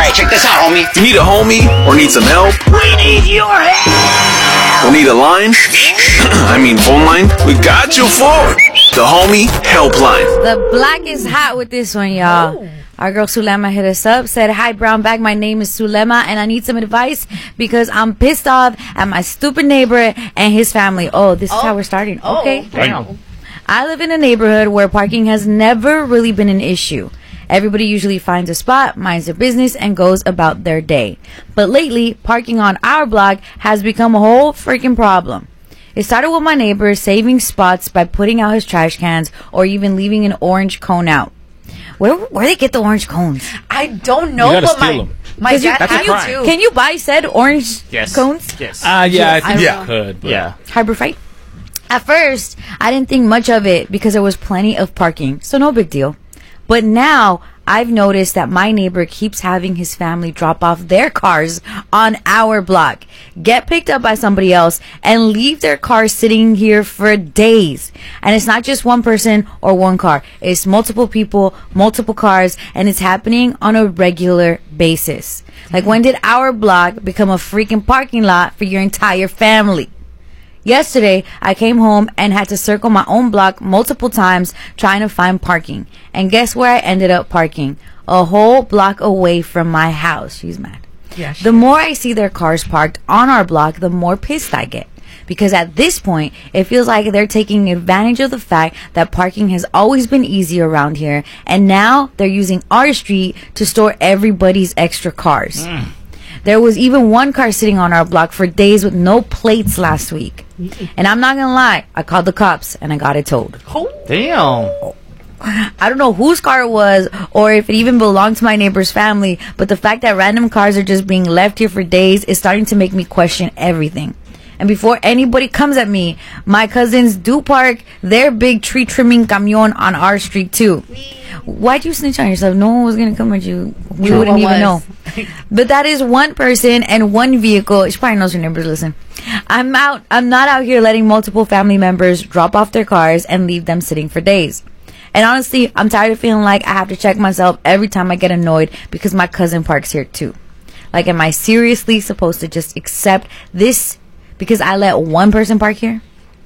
Alright, check this out, homie. You need a homie or need some help? We need your help! Or need a line? I mean phone line? We got you for the Homie Helpline. The Black is hot with this one, y'all. Ooh. Our girl Sulema hit us up, said, "Hi, Brown Bag. My name is Sulema, and I need some advice because I'm pissed off at my stupid neighbor and his family." Oh, this is how we're starting. Okay. Damn. I live in a neighborhood where parking has never really been an issue. Everybody usually finds a spot, minds their business, and goes about their day. But lately, parking on our block has become a whole freaking problem. It started with my neighbor saving spots by putting out his trash cans or even leaving an orange cone out. Where they get the orange cones? I don't know, but my dad had you too. Can you buy said orange cones? Yes. Yeah, I think you could. But. Yeah. Harbor Freight? At first, I didn't think much of it because there was plenty of parking, so no big deal. But now, I've noticed that my neighbor keeps having his family drop off their cars on our block, get picked up by somebody else, and leave their cars sitting here for days. And it's not just one person or one car. It's multiple people, multiple cars, and it's happening on a regular basis. Like, when did our block become a freaking parking lot for your entire family? Yesterday, I came home and had to circle my own block multiple times trying to find parking. And guess where I ended up parking? A whole block away from my house. She's mad. Yeah, the more I see their cars parked on our block, the more pissed I get. Because at this point, it feels like they're taking advantage of the fact that parking has always been easy around here. And now they're using our street to store everybody's extra cars. There was even one car sitting on our block for days with no plates last week. And I'm not gonna lie, I called the cops and I got it towed. Damn. I don't know whose car it was or if it even belonged to my neighbor's family, but the fact that random cars are just being left here for days is starting to make me question everything. And before anybody comes at me, my cousins do park their big tree trimming camion on our street too. Why'd you snitch on yourself? No one was gonna come at you. We wouldn't even know. But that is one person and one vehicle. She probably knows her neighbors. Listen, I'm not out here letting multiple family members drop off their cars and leave them sitting for days. And honestly, I'm tired of feeling like I have to check myself every time I get annoyed because my cousin parks here too. Like, am I seriously supposed to just accept this because I let one person park here?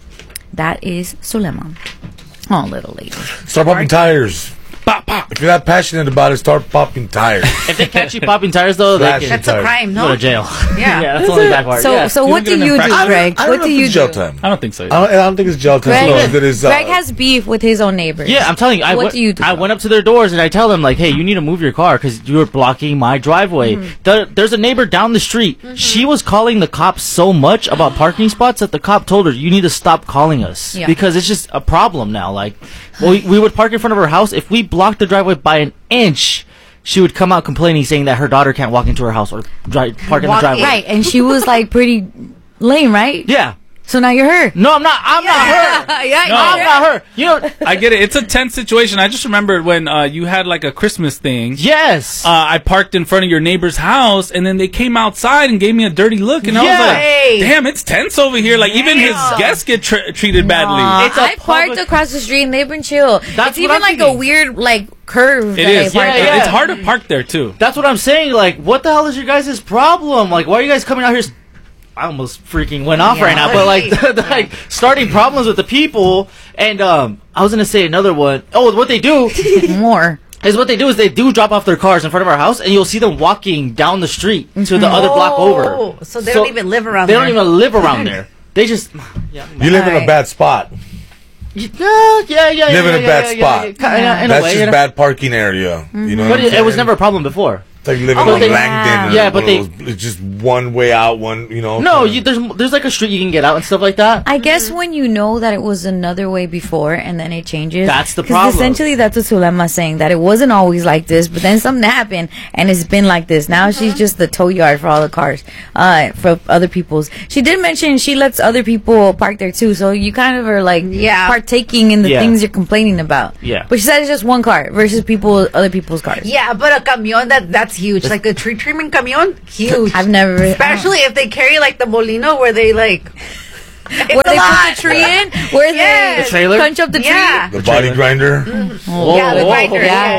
That is Sulema. Oh, little lady. Start popping tires. Pop, pop. If you're that passionate about it, start popping tires. If they catch you popping tires, though, that's a crime, no? Go to jail. Yeah, yeah, that's the only bad part. So what do you do, Greg? What do you do? Jail time. I don't think so. I don't think it's jail time. Greg has beef with his own neighbors. Yeah, I'm telling you. What do you do? I went up to their doors and I tell them, like, hey, you need to move your car because you're blocking my driveway. There's a neighbor down the street. She was calling the cops so much about parking spots that the cop told her, you need to stop calling us because it's just a problem now. Like, we would park in front of her house. If we blocked the driveway by an inch, she would come out complaining, saying that her daughter can't walk into her house or park in the driveway. Right, and she was like pretty lame, right? Yeah. So now you're her. No, I'm not. I'm not her. I'm not her. You know, I get it. It's a tense situation. I just remembered when you had like a Christmas thing. Yes. I parked in front of your neighbor's house, and then they came outside and gave me a dirty look, and I was like, "Damn, it's tense over here." Like even his guests get treated badly. I parked across the street, and they've been chill. It's even like a weird curve. It is. Yeah. It's hard to park there too. That's what I'm saying. Like, what the hell is your guys' problem? Like, why are you guys coming out here? I almost freaking went off right now, but like starting problems with the people. And I was gonna say another one. Oh, what they do more is what they do is they do drop off their cars in front of our house, and you'll see them walking down the street to the other block over. So they don't even live around there. They don't even live around there. They just you live in a bad spot. Yeah. Live in a bad spot. That's just way, bad parking area. You know, but it was never a problem before. Like living on Langdon. Yeah, but it's just one way out, one, you know. No, there's like a street you can get out and stuff like that. I guess when you know that it was another way before and then it changes. That's the problem. Essentially, that's what Sulema's saying, that it wasn't always like this, but then something happened and it's been like this. Now she's just the tow yard for all the cars, for other people's. She did mention she lets other people park there too, so you kind of are like partaking in the things you're complaining about. Yeah. But she said it's just one car versus other people's cars. Yeah, but a camion that's huge. Like the tree trimming camion, huge. I've never... Especially if they carry like the molino where they like... where they put the tree in? Where they the trailer? Punch up the tree? The body grinder? The grinder,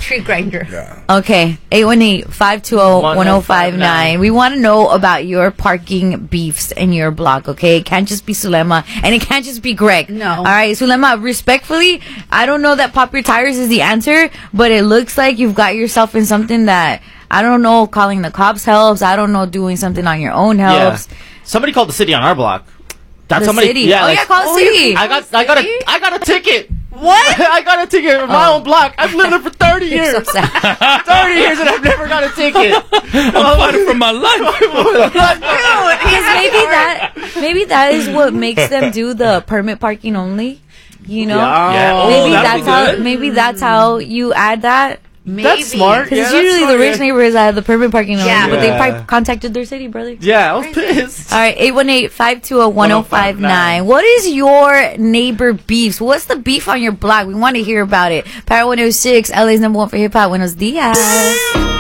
Tree grinder. Okay, 818-520-1059. We want to know about your parking beefs in your block, okay? It can't just be Sulema, and it can't just be Greg. No. All right, Sulema, respectfully, I don't know that pop your tires is the answer, but it looks like you've got yourself in something that, I don't know, calling the cops helps. I don't know, doing something on your own helps. Yeah. Somebody called the city on our block. That's The somebody. city. Yeah, Oh, like, yeah, call the city. I got a ticket. What? I got a ticket in my own block. I've lived there for 30 You're years. so sad. 30 years and I've never got a ticket. I'm fighting for my life. Because maybe that is what makes them do the permit parking only. You know? Yeah. Oh, Maybe that'd that's be good. maybe that's how you add that. Maybe. That's smart. Because Yeah, it's that's usually smart, the rich yeah. neighborhoods that have the permit parking only, Yeah. but they Yeah. probably contacted their city, brother. Yeah, I was pissed. All right, 818-520-1059. What is your neighbor beefs? What's the beef on your block? We want to hear about it. Power 106, LA's #1 for hip hop. Buenos dias.